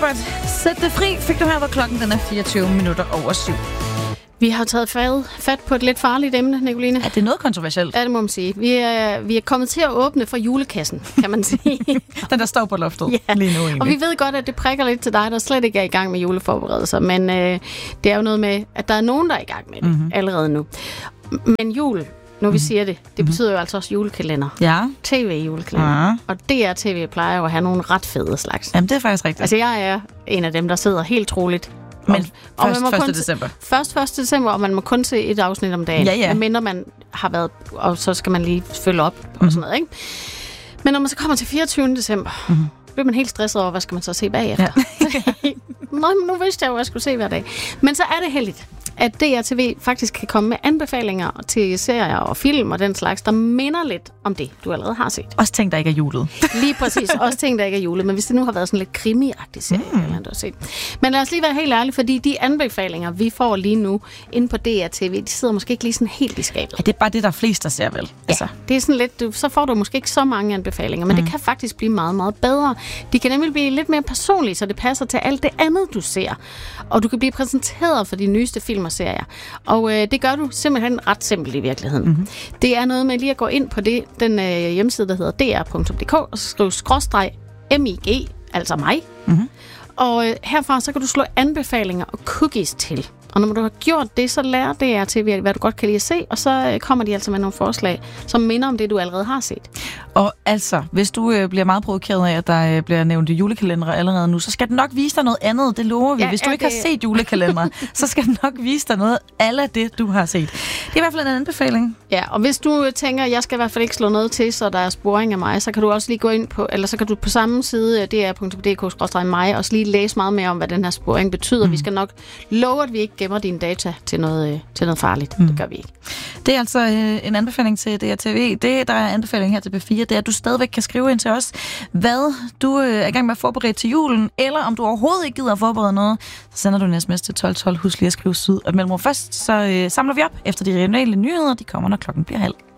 Shepard, sæt det fri, fik du her, hvor klokken den er 7:24. Vi har taget fat på et lidt farligt emne, Nicoline. Er det noget kontroversielt? Ja, det må man sige. Vi er kommet til at åbne for julekassen, kan man sige. Den, der står på loftet lige nu egentlig. Og vi ved godt, at det prikker lidt til dig, der slet ikke er i gang med juleforberedelser. Men det er jo noget med, at der er nogen, der er i gang med det allerede nu. Men jul, nu vi siger det, det betyder jo altså også julekalender. Ja. TV-julekalender. Ja. Og DR-TV plejer jo at have nogle ret fede slags. Jamen, det er faktisk rigtigt. Altså, jeg er en af dem, der sidder helt troligt. Men først 1. december. Først 1. december, og man må kun se et afsnit om dagen. Ja. Medmindre man har været, og så skal man lige følge op og sådan noget, ikke? Men når man så kommer til 24. december, bliver man helt stresset over, hvad skal man så se bagefter? Ja. Nå, nu vidste jeg jo, hvad jeg skulle se hver dag. Men så er det heldigt, at DRTV faktisk kan komme med anbefalinger til serier og film og den slags, der minder lidt om det, du allerede har set. Også ting, der ikke er julet. Lige præcis. Også ting, der ikke er julet. Men hvis det nu har været sådan lidt krimi-agtig serie, eller du har set. Men lad os lige være helt ærlige, fordi de anbefalinger, vi får lige nu inde på DRTV, de sidder måske ikke lige sådan helt i skabet. Ja, det er bare det, der er flest, der ser vel. Ja, altså. Det er sådan lidt, så får du måske ikke så mange anbefalinger, men det kan faktisk blive meget, meget bedre. De kan nemlig blive lidt mere personlige, så det passer til alt det andet, du ser. Og du kan blive præsenteret for de nyeste film og serier. Og det gør du simpelthen ret simpelt i virkeligheden. Det er noget med lige at gå ind på den hjemmeside, der hedder dr.dk, og skrive /MIG, altså mig. Og herfra så kan du slå anbefalinger og cookies til. Og når du har gjort det, så lærer DRTV, hvad du godt kan lide at se, og så kommer de altså med nogle forslag, som minder om det, du allerede har set. Og altså, hvis du bliver meget provokeret af, at der bliver nævnt julekalendere allerede nu, så skal den nok vise dig noget andet, det lover vi. Ja, hvis du ikke har set julekalendere, så skal den nok vise dig noget af det, du har set. Det er i hvert fald en anbefaling. Ja, og hvis du tænker, at jeg skal i hvert fald ikke slå noget til, så der er sporing af mig, så kan du også lige gå ind på, eller så kan du på samme side, dr.dk/mig, også lige læse meget mere om, hvad den her sporing betyder. Vi skal nok love, at vi ikke gemmer dine data til noget farligt. Det gør vi ikke. Det er altså en anbefaling til DRTV. Det, der er anbefaling her til B4, det er, at du stadigvæk kan skrive ind til os, hvad du er i gang med at forberede til julen, eller om du overhovedet ikke gider at forberede noget, så sender du en sms til 1212. Husk lige at skrive syd og mellemrum først, så samler vi op efter de regionale nyheder. De kommer, når klokken bliver 12:30.